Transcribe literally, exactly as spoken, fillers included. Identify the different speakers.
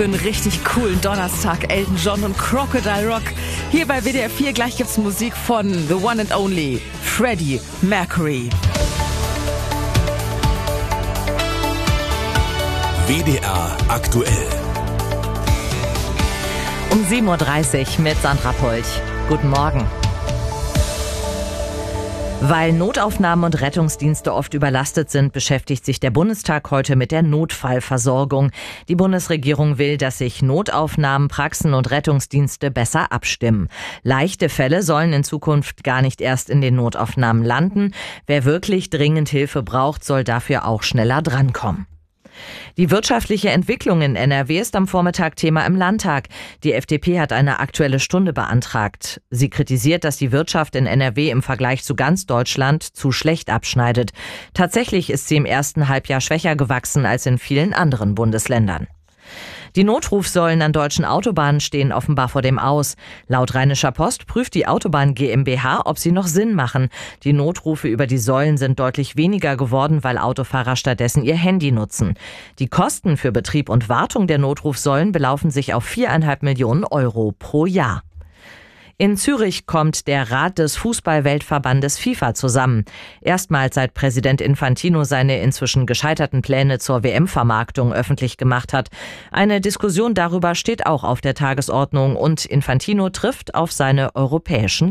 Speaker 1: für einen richtig coolen Donnerstag. Elton John und Crocodile Rock. Hier bei W D R vier. Gleich gibt's Musik von The One and Only Freddie Mercury.
Speaker 2: W D R aktuell.
Speaker 3: Um sieben Uhr dreißig mit Sandra Polch. Guten Morgen. Weil Notaufnahmen und Rettungsdienste oft überlastet sind, beschäftigt sich der Bundestag heute mit der Notfallversorgung. Die Bundesregierung will, dass sich Notaufnahmen, Praxen und Rettungsdienste besser abstimmen. Leichte Fälle sollen in Zukunft gar nicht erst in den Notaufnahmen landen. Wer wirklich dringend Hilfe braucht, soll dafür auch schneller drankommen. Die wirtschaftliche Entwicklung in N R W ist am Vormittag Thema im Landtag. Die F D P hat eine Aktuelle Stunde beantragt. Sie kritisiert, dass die Wirtschaft in N R W im Vergleich zu ganz Deutschland zu schlecht abschneidet. Tatsächlich ist sie im ersten Halbjahr schwächer gewachsen als in vielen anderen Bundesländern. Die Notrufsäulen an deutschen Autobahnen stehen offenbar vor dem Aus. Laut Rheinischer Post prüft die Autobahn GmbH, ob sie noch Sinn machen. Die Notrufe über die Säulen sind deutlich weniger geworden, weil Autofahrer stattdessen ihr Handy nutzen. Die Kosten für Betrieb und Wartung der Notrufsäulen belaufen sich auf viereinhalb Millionen Euro pro Jahr. In Zürich kommt der Rat des Fußball-Weltverbandes FIFA zusammen. Erstmals seit Präsident Infantino seine inzwischen gescheiterten Pläne zur W M-Vermarktung öffentlich gemacht hat. Eine Diskussion darüber steht auch auf der Tagesordnung und Infantino trifft auf seine europäischen